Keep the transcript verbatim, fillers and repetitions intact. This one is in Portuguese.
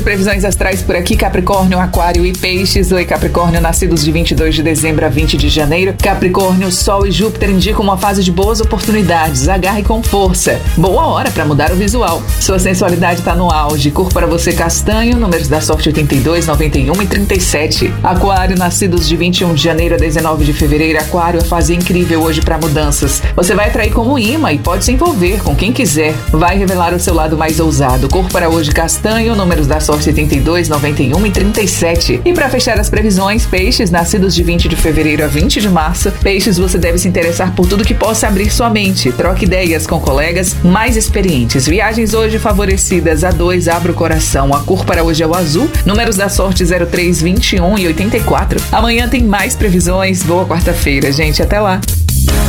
Previsões astrais por aqui, Capricórnio, Aquário e Peixes. Oi, Capricórnio, nascidos de vinte e dois de dezembro a vinte de janeiro. Capricórnio, Sol e Júpiter indicam uma fase de boas oportunidades. Agarre com força. Boa hora para mudar o visual. Sua sensualidade está no auge. Cor para você castanho, números da sorte oitenta e dois, noventa e um e trinta e sete. Aquário, nascidos de vinte e um de janeiro a dezenove de fevereiro. Aquário, a fase incrível hoje para mudanças. Você vai atrair como imã e pode se envolver com quem quiser. Vai revelar o seu lado mais ousado. Cor para hoje castanho, números da sorte oitenta e dois, noventa e um e trinta e sete. E para fechar as previsões, Peixes, nascidos de vinte de fevereiro a vinte de março. Peixes, você deve se interessar por tudo que possa abrir sua mente. Troque ideias com colegas mais experientes. Viagens hoje favorecidas. A dois, abra o coração. A cor para hoje é o azul. Números da sorte zero três, vinte e um e oitenta e quatro. Amanhã tem mais previsões. Boa quarta-feira, gente. Até lá.